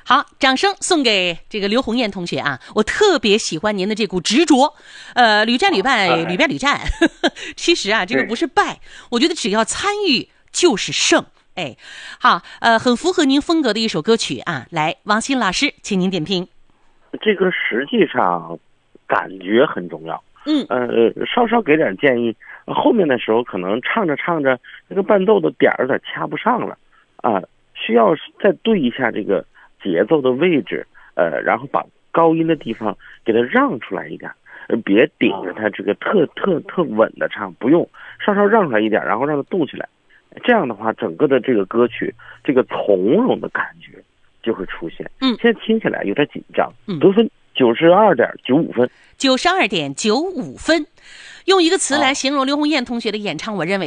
好，掌声送给这个刘红艳同学啊！我特别喜欢您的这股执着，屡战屡败，屡败屡战。其实啊，这个不是败，我觉得只要参与就是胜。哎，好，很符合您风格的一首歌曲啊！来，王鑫老师，请您点评。 这个实际上感觉很重要。稍稍给点建议，后面的时候可能唱着唱着，那个伴奏的点儿有点掐不上了啊，需要再对一下这个节奏的位置，然后把高音的地方给它让出来一点，别顶着它这个特稳的唱，不用稍稍让出来一点，然后让它动起来，这样的话，整个的这个歌曲这个从容的感觉就会出现。现在听起来有点紧张。得分92.95分， 92.95分，用一个词来形容刘红艳同学的演唱，我认为